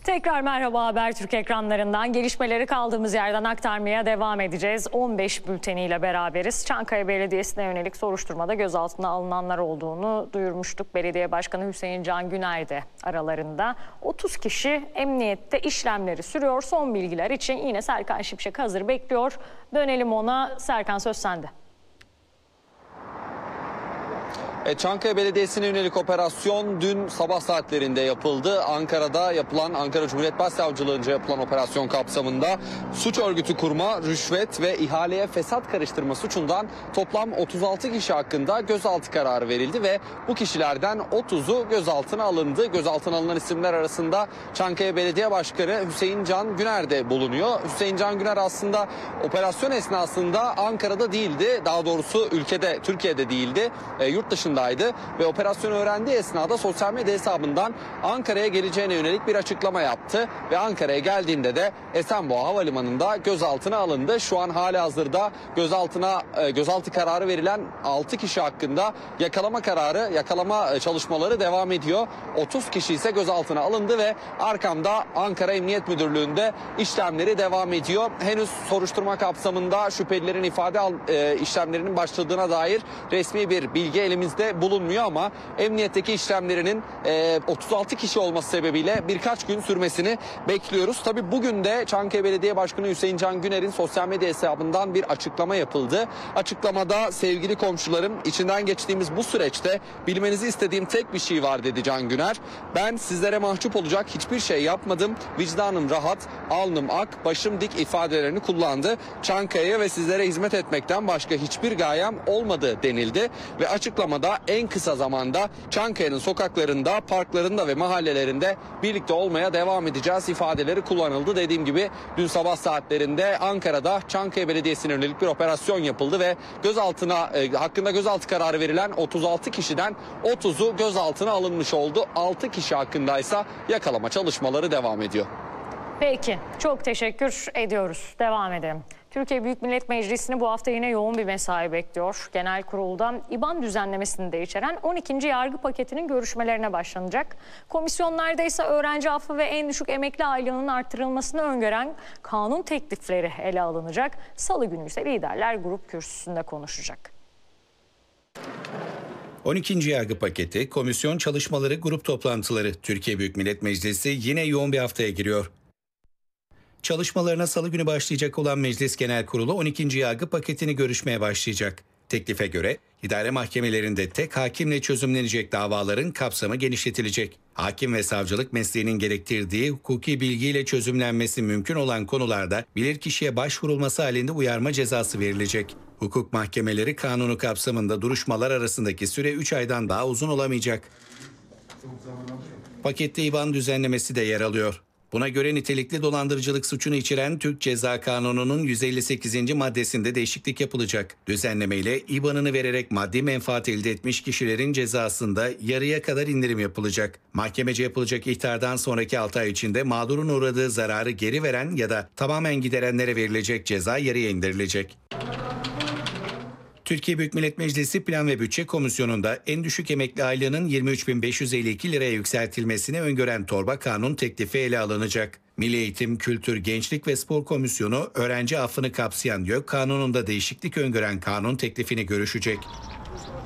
Tekrar merhaba, Habertürk ekranlarından gelişmeleri kaldığımız yerden aktarmaya devam edeceğiz. 15 bülteniyle beraberiz. Çankaya Belediyesi'ne yönelik soruşturmada gözaltına alınanlar olduğunu duyurmuştuk. Belediye Başkanı Hüseyin Can Güner de aralarında. 30 kişi emniyette işlemleri sürüyor. Son bilgiler için yine Serkan Şimşek hazır bekliyor. Dönelim ona. Serkan, söz sende. Çankaya Belediyesi'ne yönelik operasyon dün sabah saatlerinde yapıldı. Ankara'da yapılan, Ankara Cumhuriyet Başsavcılığınca yapılan operasyon kapsamında suç örgütü kurma, rüşvet ve ihaleye fesat karıştırma suçundan toplam 36 kişi hakkında gözaltı kararı verildi ve bu kişilerden 30'u gözaltına alındı. Gözaltına alınan isimler arasında Çankaya Belediye Başkanı Hüseyin Can Güner de bulunuyor. Hüseyin Can Güner aslında operasyon esnasında Ankara'da değildi. Daha doğrusu ülkede, Türkiye'de değildi. Yurt dışında ve operasyonu öğrendiği esnada sosyal medya hesabından Ankara'ya geleceğine yönelik bir açıklama yaptı ve Ankara'ya geldiğinde de Esenboğa Havalimanı'nda gözaltına alındı. Şu an halihazırda gözaltı kararı verilen 6 kişi hakkında yakalama çalışmaları devam ediyor. 30 kişi ise gözaltına alındı ve arkamda Ankara Emniyet Müdürlüğü'nde işlemleri devam ediyor. Henüz soruşturma kapsamında şüphelilerin ifade işlemlerinin başladığına dair resmi bir bilgi elimizde bulunmuyor ama emniyetteki işlemlerinin 36 kişi olması sebebiyle birkaç gün sürmesini bekliyoruz. Tabii bugün de Çankaya Belediye Başkanı Hüseyin Can Güner'in sosyal medya hesabından bir açıklama yapıldı. Açıklamada sevgili komşularım, içinden geçtiğimiz bu süreçte bilmenizi istediğim tek bir şey var dedi Can Güner. Ben sizlere mahcup olacak hiçbir şey yapmadım. Vicdanım rahat, alnım ak, başım dik ifadelerini kullandı. Çankaya'ya ve sizlere hizmet etmekten başka hiçbir gayem olmadı denildi ve açıklamada en kısa zamanda Çankaya'nın sokaklarında, parklarında ve mahallelerinde birlikte olmaya devam edeceğiz ifadeleri kullanıldı. Dediğim gibi dün sabah saatlerinde Ankara'da Çankaya Belediyesi'ne yönelik bir operasyon yapıldı ve hakkında gözaltı kararı verilen 36 kişiden 30'u gözaltına alınmış oldu. 6 kişi hakkındaysa yakalama çalışmaları devam ediyor. Peki, çok teşekkür ediyoruz. Devam edelim. Türkiye Büyük Millet Meclisi'ni bu hafta yine yoğun bir mesai bekliyor. Genel Kurul'da İBAN düzenlemesini de içeren 12. yargı paketinin görüşmelerine başlanacak. Komisyonlarda ise öğrenci affı ve en düşük emekli aylığının artırılmasını öngören kanun teklifleri ele alınacak. Salı günü ise liderler grup kürsüsünde konuşacak. 12. yargı paketi, komisyon çalışmaları, grup toplantıları. Türkiye Büyük Millet Meclisi yine yoğun bir haftaya giriyor. Çalışmalarına salı günü başlayacak olan Meclis Genel Kurulu 12. yargı paketini görüşmeye başlayacak. Teklife göre idare mahkemelerinde tek hakimle çözümlenecek davaların kapsamı genişletilecek. Hakim ve savcılık mesleğinin gerektirdiği hukuki bilgiyle çözümlenmesi mümkün olan konularda bilirkişiye başvurulması halinde uyarma cezası verilecek. Hukuk mahkemeleri kanunu kapsamında duruşmalar arasındaki süre 3 aydan daha uzun olamayacak. Pakette İBAN düzenlemesi de yer alıyor. Buna göre nitelikli dolandırıcılık suçunu içeren Türk Ceza Kanunu'nun 158. maddesinde değişiklik yapılacak. Düzenlemeyle İBAN'ını vererek maddi menfaat elde etmiş kişilerin cezasında yarıya kadar indirim yapılacak. Mahkemece yapılacak ihtardan sonraki 6 ay içinde mağdurun uğradığı zararı geri veren ya da tamamen giderenlere verilecek ceza yarıya indirilecek. Türkiye Büyük Millet Meclisi Plan ve Bütçe Komisyonu'nda en düşük emekli aylığının 23.552 liraya yükseltilmesini öngören torba kanun teklifi ele alınacak. Milli Eğitim, Kültür, Gençlik ve Spor Komisyonu öğrenci affını kapsayan YÖK kanununda değişiklik öngören kanun teklifini görüşecek.